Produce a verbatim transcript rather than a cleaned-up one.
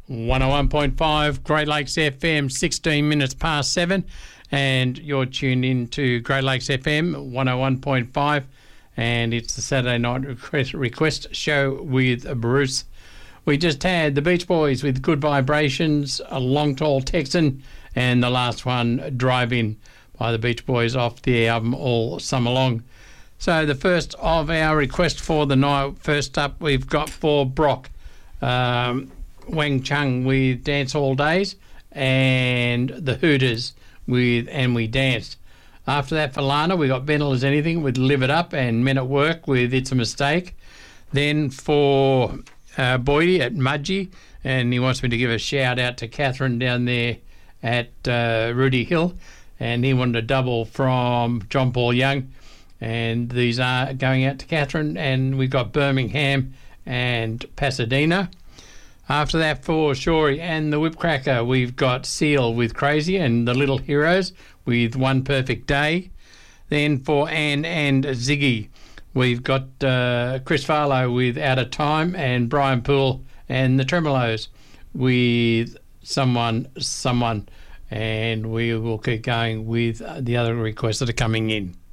one oh one point five Great Lakes F M, sixteen minutes past seven, and you're tuned in to Great Lakes F M one oh one point five, and it's the Saturday night request, request show with Bruce. We just had the Beach Boys with Good Vibrations, a Long Tall Texan, and the last one, Drive In, by the Beach Boys off the album All Summer Long. So the first of our requests for the night, first up we've got for Brock, um, Wang Chung with Dance All Days, and the Hooters with And We Danced. After that for Lana, we got Bentle As Anything with Live It Up, and Men at Work with It's a Mistake. Then for uh, Boydie at Mudgee, and he wants me to give a shout out to Catherine down there at uh, Rudy Hill, and he wanted a double from John Paul Young, and these are going out to Catherine. And we've got Birmingham and Pasadena. After that for Shorey and the Whipcracker, we've got Seal with Crazy, and the Little Heroes with One Perfect Day. Then for Anne and Ziggy, we've got uh, Chris Farlow with Out of Time, and Brian Poole and the Tremolos with Someone, Someone. And we will keep going with the other requests that are coming in.